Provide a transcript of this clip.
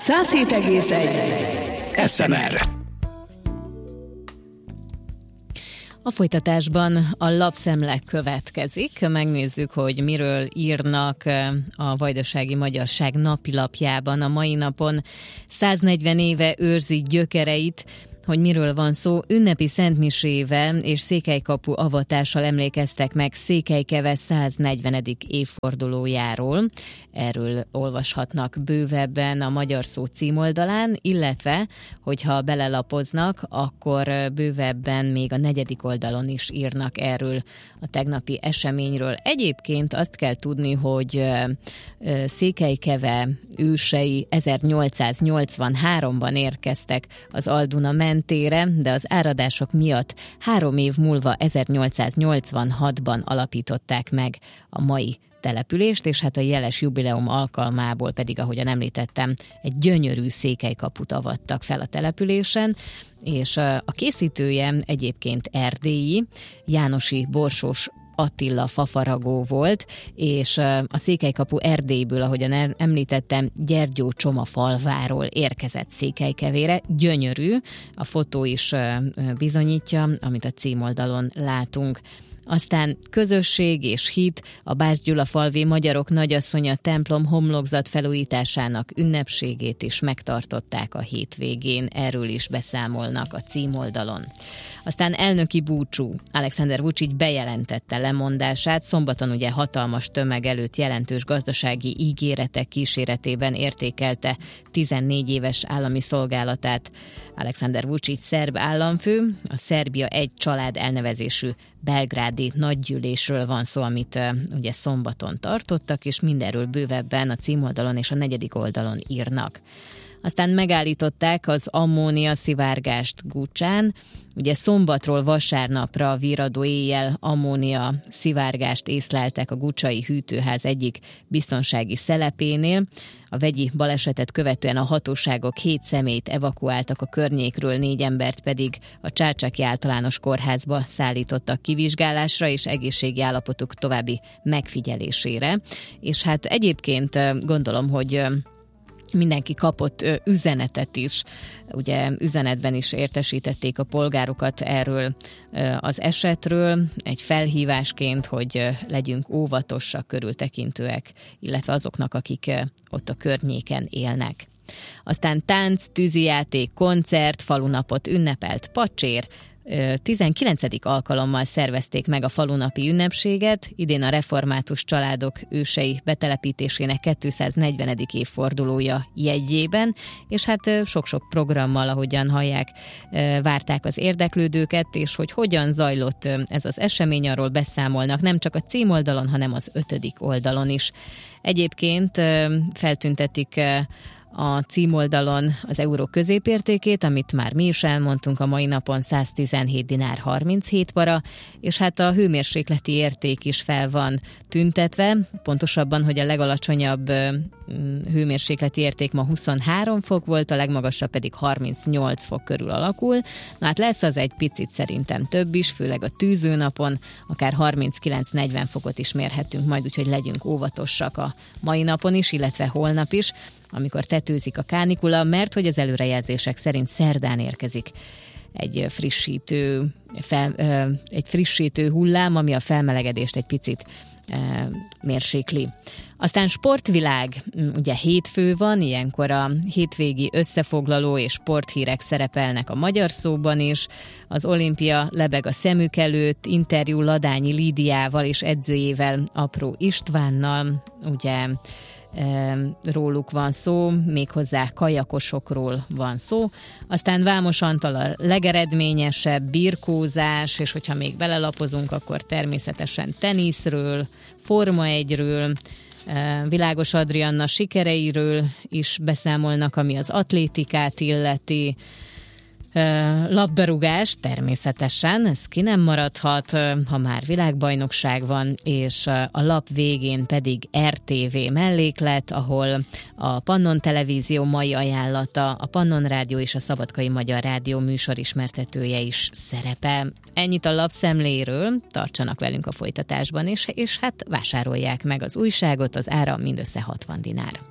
107,1 SMR. A folytatásban a lapszemle következik. Megnézzük, hogy miről írnak a Vajdasági Magyarság napilapjában a mai napon. 140 éve őrzi gyökereit. Hogy miről van szó, ünnepi szentmisével és Székelykapu avatással emlékeztek meg Székelykeve 140. évfordulójáról. Erről olvashatnak bővebben a Magyar Szó címoldalán, illetve, hogyha belelapoznak, akkor bővebben még a 4. oldalon is írnak erről a tegnapi eseményről. Egyébként azt kell tudni, hogy Székelykeve ősei 1883-ban érkeztek az Al-Duna mentére, de az áradások miatt 3 év múlva 1886-ban alapították meg a mai települést, és hát a jeles jubileum alkalmából pedig, ahogyan említettem, egy gyönyörű székelykaput avattak fel a településen, és a készítője egyébként erdélyi, Jánosi Borsós Attila fafaragó volt, és a Székelykapu Erdélyből, ahogyan említettem, Gyergyó Csoma falváról érkezett Székelykevére. Gyönyörű, a fotó is bizonyítja, amit a címoldalon látunk. Aztán közösség és hit, a Bász Gyula falvi magyarok nagyasszonya templom homlokzat felújításának ünnepségét is megtartották a hétvégén, erről is beszámolnak a címoldalon. Aztán elnöki búcsú. Alexander Vučić bejelentette lemondását, szombaton ugye hatalmas tömeg előtt jelentős gazdasági ígéretek kíséretében értékelte 14 éves állami szolgálatát. Alexander Vučić szerb államfő, a Szerbia egy család elnevezésű belgrádi nagygyűlésről van szó, amit ugye szombaton tartottak, és mindenről bővebben a címoldalon és a 4. oldalon írnak. Aztán megállították az ammónia szivárgást Gucsán. Ugye szombatról vasárnapra virradó éjjel ammónia szivárgást észleltek a gucsai hűtőház egyik biztonsági szelepénél. A vegyi balesetet követően a hatóságok 7 személyt evakuáltak a környékről, 4 embert pedig a Csácsaki Általános Kórházba szállítottak kivizsgálásra és egészségi állapotuk további megfigyelésére. És hát egyébként gondolom, hogy mindenki kapott üzenetet is, ugye üzenetben is értesítették a polgárokat erről az esetről, egy felhívásként, hogy legyünk óvatosak, körültekintőek, illetve azoknak, akik ott a környéken élnek. Aztán tánc, tűzijáték, koncert, falunapot ünnepelt Pacsér. 19. alkalommal szervezték meg a falunapi ünnepséget, idén a református családok ősei betelepítésének 240. évfordulója jegyében, és hát sok-sok programmal, ahogyan hallják, várták az érdeklődőket, és hogy hogyan zajlott ez az esemény, arról beszámolnak nem csak a címoldalon, hanem az 5. oldalon is. Egyébként feltüntetik a címoldalon az euró középértékét, amit már mi is elmondtunk, a mai napon 117 dinár 37 para, és hát a hőmérsékleti érték is fel van tüntetve, pontosabban, hogy a legalacsonyabb hőmérsékleti érték ma 23 fok volt, a legmagasabb pedig 38 fok körül alakul. Na hát lesz az egy picit szerintem több is, főleg a tűzőnapon, akár 39-40 fokot is mérhetünk majd, úgyhogy legyünk óvatosak a mai napon is, illetve holnap is, amikor tetőzik a kánikula, mert hogy az előrejelzések szerint szerdán érkezik egy frissítő hullám, ami a felmelegedést egy picit mérsékli. Aztán sportvilág, ugye hétfő van, ilyenkor a hétvégi összefoglaló és sporthírek szerepelnek a Magyar Szóban is. Az olimpia lebeg a szemük előtt, interjú Ladányi Lídiával és edzőjével, Apró Istvánnal, ugye róluk van szó, méghozzá kajakosokról van szó. Aztán Vámos Antal a legeredményesebb, birkózás, és hogyha még belelapozunk, akkor természetesen teniszről, Forma 1-ről, Világos Adrianna sikereiről is beszámolnak, ami az atlétikát illeti. Labdarúgás természetesen, ez ki nem maradhat, ha már világbajnokság van, és a lap végén pedig RTV melléklet, ahol a Pannon Televízió mai ajánlata, a Pannon Rádió és a Szabadkai Magyar Rádió műsorismertetője is szerepel. Ennyit a lapszemléről, tartsanak velünk a folytatásban is, és hát vásárolják meg az újságot, az ára mindössze 60 dinár.